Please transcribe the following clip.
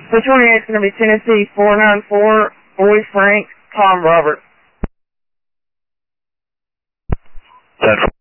So 28 is going to be Tennessee 494, Boy Frank, Tom Robert. That's